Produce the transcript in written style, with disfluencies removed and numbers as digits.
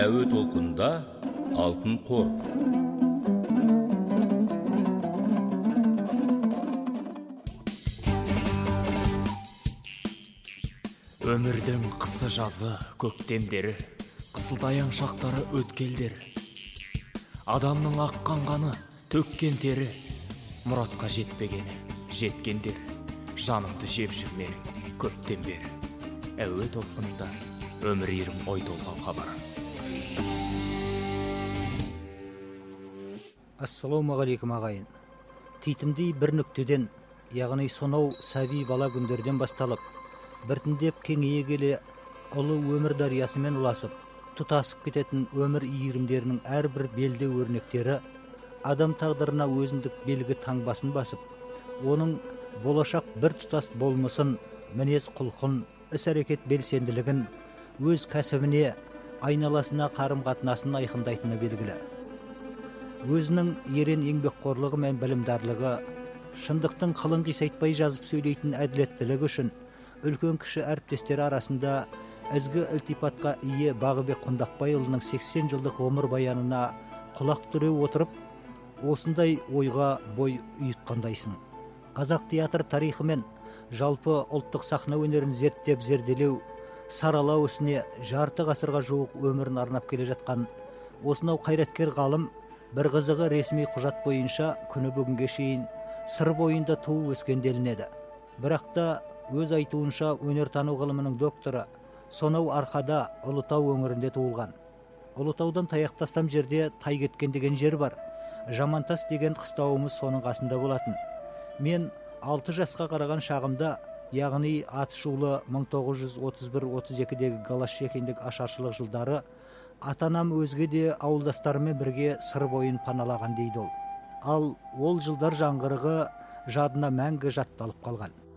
Әуе толқында алтын қор. Өмірдің қысы жазы көктемдері, қысылтаяң шақтары өткелдер. Адамның аққан қаны төккен тері, мұратқа жетпегені жеткендер. Жанымды жеп жүр менің көптен бері. Әуе толқынында өмір ерім ой толған хабар. Ассалаумағалейкум ағайын. Титімдей бір нүктеден, яғни сонау сәби бала күндерден басталып, біртіндеп кеңейе келе, ұлы өмір дариясымен ұласып, тұтасып кететін өмір иірімдерінің әрбір белді өрнектері адам тағдырына өзіндік белгі таңбасын басып, оның болашақ бір тұтас болмысын, мінез құлқын, іс-әрекет белсенділігін, өз кәсібіне, айналасына қарым-қатынасын айқындайтыны белгілі. Өзінің ерен еңбекқорлығы мен білімдарлығы, шындықтың қылын қисайтпай жазып сөйлейтін әділеттілігі үшін үлкен кіші әріптестері арасында ізгі ілтипатқа ие Бағыбек Құндақбайұлының 80 жылдық ғұмыр баянына құлақ түре отырып, осындай ойға бой ұйытқандайсың. Қазақ театр тарихы мен жалпы ұлттық сахна өнерін зерттеп зерделеу, саралау ісіне жарты ғасырға жуық өмірін арнап келе жатқан осынау қайраткер ғалым бір қызығы ресми құжат бойынша күні бүгінге шейін сыр бойында туып өскен делінеді. Бірақ та өз айтуынша өнертану ғылымының докторы сонау Арқада, Ұлытау өңірінде туылған. Ұлытаудан таяқтастам жерде Тайкеткен деген жер бар. Жамантас деген қыстауымыз соның қасында болатын. Мен 6 жасқа қараған шағымда, яғни атышулы 1931-32-дегі Голощекиндік ашаршылық жылдары, атанам өзге де ауылдастарымен бірге сыр бойын паналаған дейді ол. Ал ол жылдар жаңғырығы жадына мәңгі жатталып қалған.